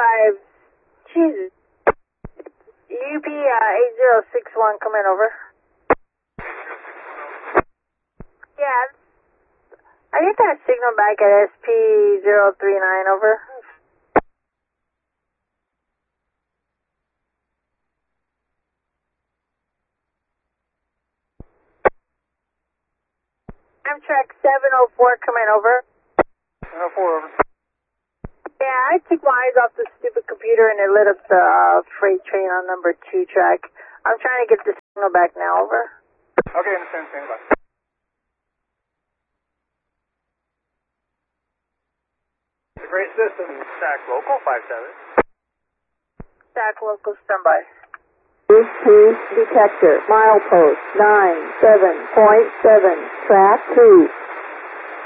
5, Jesus. UP 8061 coming over. Yeah. I get that signal back at SP039 over. Amtrak 704 coming over. 704 over. Yeah, I took my eyes off the stupid computer and it lit up the freight train on number 2 track. I'm trying to get the signal back now, over. Okay, understand, stand by. It's a great system. SAC local 57. SAC local standby. Detector, milepost 97.7, track 2.